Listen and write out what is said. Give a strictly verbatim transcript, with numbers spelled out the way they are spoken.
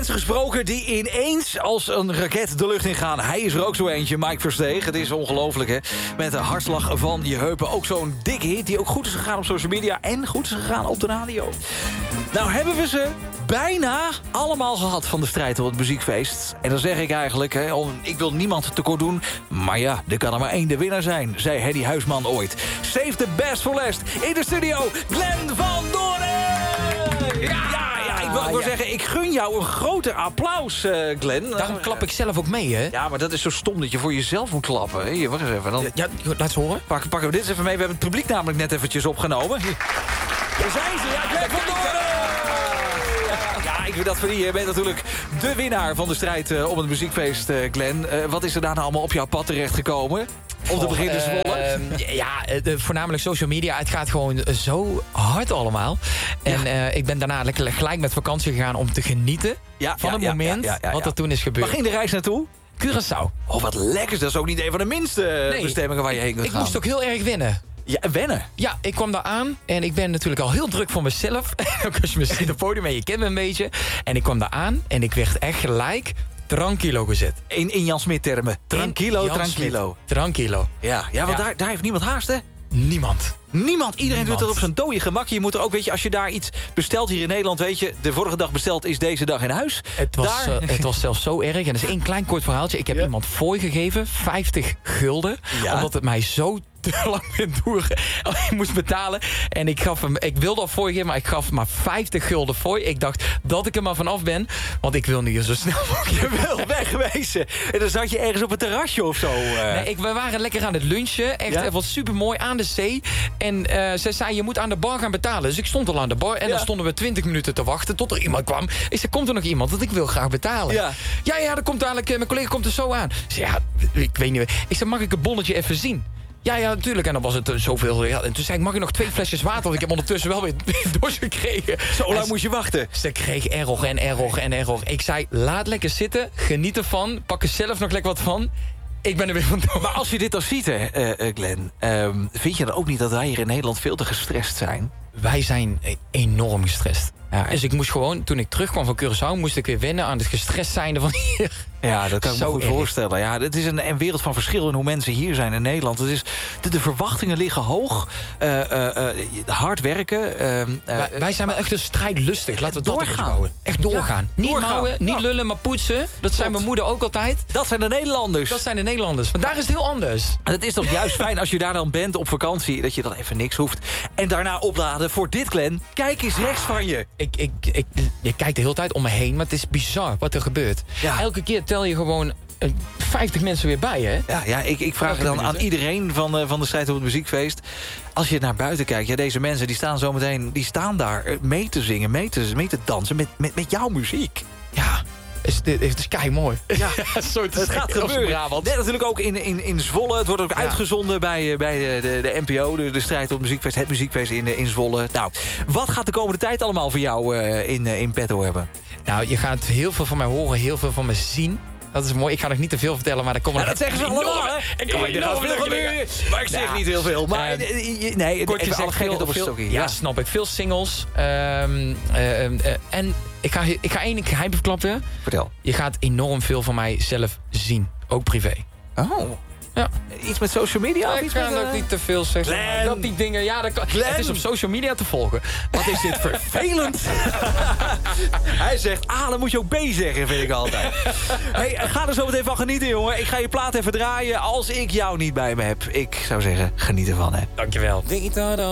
mensen gesproken die ineens als een raket de lucht ingaan. Hij is er ook zo eentje, Mike Versteeg. Het is ongelooflijk, hè? Met de hartslag van je heupen. Ook zo'n dikke hit die ook goed is gegaan op social media... en goed is gegaan op de radio. Nou hebben we ze bijna allemaal gehad van de strijd op het muziekfeest. En dan zeg ik eigenlijk, hè, om, ik wil niemand tekort doen... maar ja, er kan er maar één de winnaar zijn, zei Hedy Huisman ooit. Save the best for last. In de studio, Glenn van Doorn! Ja, ja, ik wil, ik wil ja. zeggen, ik gun jou een groter applaus, uh, Glenn. Daarom klap ik zelf ook mee, hè? Ja, maar dat is zo stom dat je voor jezelf moet klappen. Hier, wacht eens even. Dan... Ja, laat eens horen. Pak, pakken we dit eens even mee. We hebben het publiek namelijk net eventjes opgenomen. Hier. Daar zijn ze, ja, Glenn van Doorn! Ja, ik vind dat voor die. Je bent natuurlijk de winnaar van de strijd uh, om het muziekfeest, uh, Glenn. Uh, wat is er daarna allemaal op jouw pad terechtgekomen? Om te beginnen Zwolle? Uh, ja, de, voornamelijk social media. Het gaat gewoon zo hard allemaal. En ja. uh, ik ben daarna gelijk met vakantie gegaan om te genieten ja, van ja, het moment ja, ja, ja, ja, wat er toen is gebeurd. Waar ging de reis naartoe? Curaçao. Oh, wat lekker. Dat is ook niet een van de minste nee, bestemmingen waar je heen kunt ik gaan. Ik moest ook heel erg wennen. Ja, wennen? Ja, ik kwam daar aan en ik ben natuurlijk al heel druk voor mezelf. Ook als je me ziet op het podium en je kent me een beetje. En ik kwam daar aan en ik werd echt gelijk tranquilo gezet. In, in Jan Smit termen. Tranquilo, Jan tranquilo. Smit. Tranquilo. Ja, ja want ja. Daar, daar heeft niemand haast, hè? Niemand. Niemand. Iedereen Niemand. doet het op zijn dode gemak. Je moet er ook, weet je, als je daar iets bestelt hier in Nederland... weet je, de vorige dag besteld is deze dag in huis. Het was, daar... uh, het was zelfs zo erg. En dat is één klein kort verhaaltje. Ik heb ja. iemand fooi gegeven, vijftig gulden. Ja. Omdat het mij zo te lang ben door. Ik moest betalen. En ik gaf hem, ik wilde al fooi geven, maar ik gaf maar vijftig gulden fooi. Ik dacht dat ik er maar vanaf ben. Want ik wil nu zo snel mogelijk. Je wil wegwezen. En dan zat je ergens op een terrasje of zo. Uh. Nee, ik, we waren lekker aan het lunchen. Echt, ja? Het was super mooi aan de zee. En uh, ze zei, je moet aan de bar gaan betalen. Dus ik stond al aan de bar. En ja. dan stonden we twintig minuten te wachten tot er iemand kwam. Ik zei, komt er nog iemand? Want ik wil graag betalen. Ja, ja, ja er komt dadelijk, uh, mijn collega komt er zo aan. Ik zei, ja, ik weet niet. Ik zei, mag ik het bonnetje even zien? Ja, ja, natuurlijk. En dan was het uh, zoveel. Ja. En toen zei ik, mag ik nog twee flesjes water? Want ik heb ondertussen wel weer doorgekregen. Zo lang moest je wachten. Ze kreeg error en error en error. Ik zei, laat lekker zitten. Geniet ervan. Pak er zelf nog lekker wat van. Ik ben er weer vandoor. Maar als je dit dan ziet, hè, uh, Glenn... Um, vind je dan ook niet dat wij hier in Nederland veel te gestrest zijn? Wij zijn enorm gestrest. Ja, dus ik moest gewoon, toen ik terugkwam van Curaçao... moest ik weer wennen aan het gestrest zijnde van hier. Ja, dat kan ik Zo me goed erg. voorstellen. Ja, het is een, een wereld van verschil in hoe mensen hier zijn in Nederland. Het is, de, de verwachtingen liggen hoog. Uh, uh, uh, hard werken. Uh, uh, wij, wij zijn wel echt een strijdlustig. Laten we doorgaan. dat even houden. Echt doorgaan. Ja, niet doorgaan. mouwen, niet ja. lullen, maar poetsen. Dat zijn mijn moeder ook altijd. Dat zijn de Nederlanders. Dat zijn de Nederlanders. Maar daar is het heel anders. En het is toch juist fijn als je daar dan bent op vakantie... dat je dan even niks hoeft. En daarna opladen voor dit, Glenn. Kijk eens rechts van je. Ik, ik, ik, je kijkt de hele tijd om me heen, maar het is bizar wat er gebeurt. Ja. Elke keer tel je gewoon vijftig mensen weer bij, hè? Ja, ja ik, ik vraag dan aan iedereen van, uh, van de strijd op het muziekfeest... als je naar buiten kijkt, ja, deze mensen die staan zometeen... die staan daar mee te zingen, mee te, mee te dansen met, met, met jouw muziek. Ja, het is, het is kei mooi. Ja, zo te het gaat gebeuren. Net natuurlijk ook in, in, in Zwolle. Het wordt ook ja. uitgezonden bij, bij de, de, de N P O, de, de strijd op het muziekfeest... het muziekfeest in, in Zwolle. Nou, wat gaat de komende tijd allemaal voor jou uh, in, uh, in petto hebben? Nou, je gaat heel veel van mij horen, heel veel van me zien... Dat is mooi. Ik ga nog niet te veel vertellen, maar er komen... Ja, dat zeggen ze allemaal, hè? Ik kom er veel van nu. Maar ik zeg ja. niet heel veel. Maar uh, nee, kort even alle gekheid op een stokje. Ja, snap ik. Veel singles. Um, uh, uh, en ik ga, ik ga één geheim verklappen. Vertel. Je gaat enorm veel van mij zelf zien. Ook privé. Oh. Ja. Iets met social media? Ja, of ik iets ga met, ook uh... niet te veel zeggen. Glenn. Dat die dingen, ja, dat kan, het is op social media te volgen. Wat is dit vervelend? Hij zegt A, dan moet je ook B zeggen, vind ik altijd. Hey, ga er zo meteen van genieten, jongen. Ik ga je plaat even draaien als ik jou niet bij me heb. Ik zou zeggen, geniet ervan, hè. Dankjewel.